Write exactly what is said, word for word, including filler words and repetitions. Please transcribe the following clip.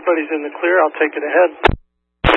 everybody's in the clear. I'll take it ahead.